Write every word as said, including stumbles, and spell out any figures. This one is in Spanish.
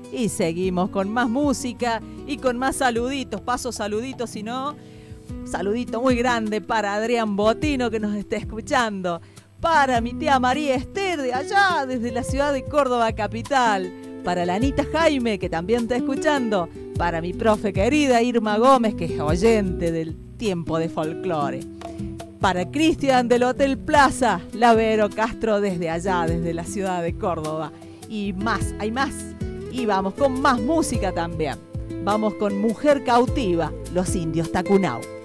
Y seguimos con más música y con más saluditos. Paso saluditos, si no, saludito muy grande para Adrián Botino que nos está escuchando. Para mi tía María Esther de allá, desde la ciudad de Córdoba capital. Para la Anita Jaime, que también está escuchando. Para mi profe querida Irma Gómez, que es oyente del Tiempo de Folclore. Para Cristian del Hotel Plaza, la Vero Castro desde allá, desde la ciudad de Córdoba. Y más, hay más. Y vamos con más música también. Vamos con Mujer Cautiva, los Indios Tacunau.